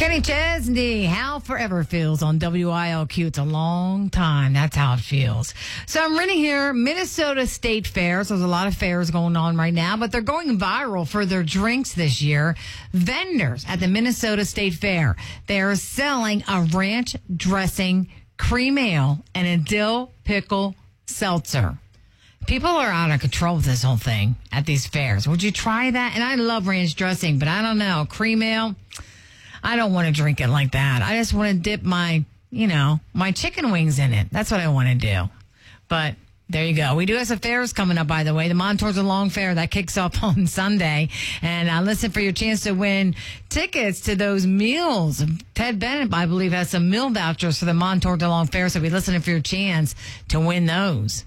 Kenny Chesney, how forever feels on WILQ. It's a long time. That's how it feels. So I'm reading here, Minnesota State Fairs. There's a lot of fairs going on right now, but they're going viral for their drinks this year. Vendors at the Minnesota State Fair, they're selling a ranch dressing cream ale and a dill pickle seltzer. People are out of control with this whole thing at these fairs. Would you try that? And I love ranch dressing, but I don't know. Cream ale, I don't want to drink it like that. I just want to dip my chicken wings in it. That's what I want to do. But there you go. We do have some fairs coming up, by the way. The Montours of Long Fair, that kicks off on Sunday. And listen for your chance to win tickets to those meals. Ted Bennett, I believe, has some meal vouchers for the Montours of Long Fair, so be listening for your chance to win those.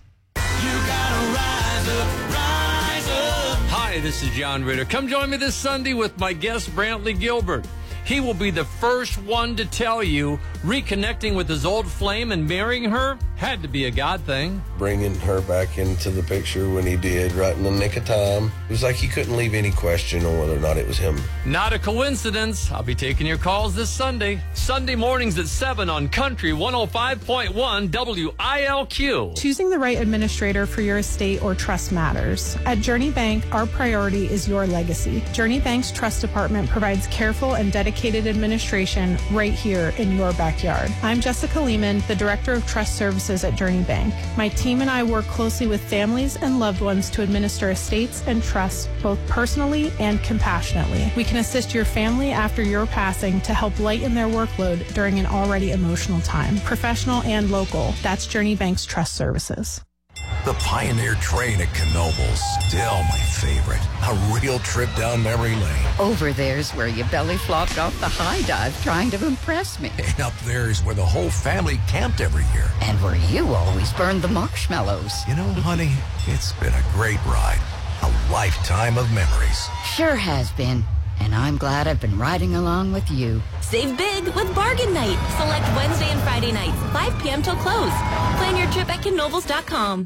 Hi, this is John Ritter. Come join me this Sunday with my guest, Brantley Gilbert. He will be the first one to tell you reconnecting with his old flame and marrying her had to be a God thing. Bringing her back into the picture when he did, right in the nick of time. It was like he couldn't leave any question on whether or not it was him. Not a coincidence. I'll be taking your calls this Sunday. Sunday mornings at 7 on Country 105.1 WILQ. Choosing the right administrator for your estate or trust matters. At Journey Bank, our priority is your legacy. Journey Bank's trust department provides careful and dedicated administration right here in your backyard. I'm Jessica Lehman, the Director of Trust Services at Journey Bank. My team and I work closely with families and loved ones to administer estates and trusts both personally and compassionately. We can assist your family after your passing to help lighten their workload during an already emotional time. Professional and local. That's Journey Bank's Trust Services. The Pioneer train at Knoebels, still my favorite. A real trip down memory lane. Over there's where you belly flopped off the high dive trying to impress me. And up there's where the whole family camped every year. And where you always burned the marshmallows. You know, honey, it's been a great ride. A lifetime of memories. Sure has been. And I'm glad I've been riding along with you. Save big with Bargain Night. Select Wednesday and Friday nights, 5 p.m. till close. Plan your trip at knoebels.com.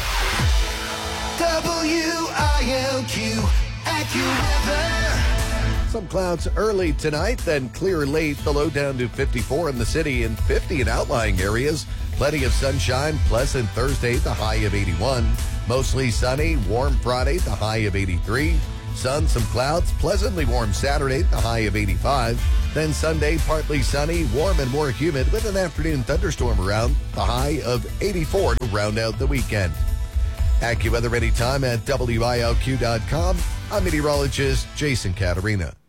WILQ AccuWeather. Some clouds early tonight, then clear late. The low down to 54 in the city and 50 in outlying areas. Plenty of sunshine, pleasant Thursday, the high of 81. Mostly sunny, warm Friday, the high of 83. Sun, some clouds, pleasantly warm Saturday, the high of 85. Then Sunday, partly sunny, warm and more humid with an afternoon thunderstorm around, the high of 84 to round out the weekend. AccuWeather anytime at WILQ.com. I'm meteorologist Jason Caterina.